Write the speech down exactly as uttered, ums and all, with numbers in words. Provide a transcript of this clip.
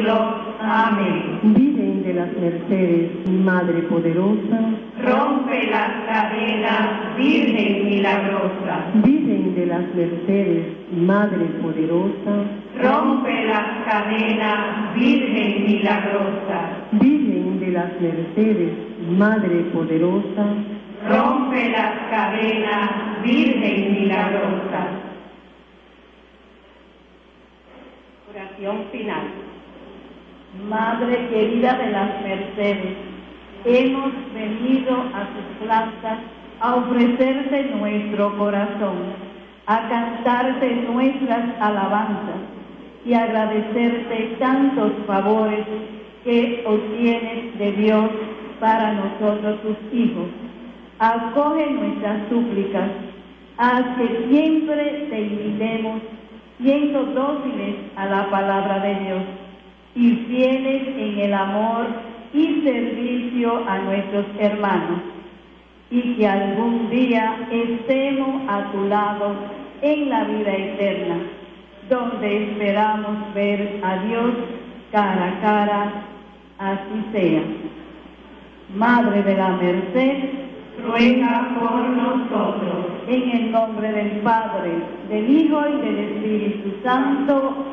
siglos. Amén. Virgen de las Mercedes, Madre poderosa, Rompe las cadenas, Virgen milagrosa. Virgen de las Mercedes, Madre poderosa, Rompe las cadenas, Virgen milagrosa. Virgen de las Mercedes, Madre poderosa, Rompe las cadenas, Virgen milagrosa. Oración final. Madre querida de las Mercedes, hemos venido a tus plazas a ofrecerte nuestro corazón, a cantarte nuestras alabanzas y agradecerte tantos favores que obtienes de Dios para nosotros tus hijos. Acoge nuestras súplicas, haz que siempre te imitemos, siendo dóciles a la palabra de Dios y fieles en el amor y servicio a nuestros hermanos, y que algún día estemos a tu lado en la vida eterna, donde esperamos ver a Dios cara a cara, así sea. Madre de la Merced, Ruega por nosotros. en el nombre del Padre, del Hijo y del Espíritu Santo.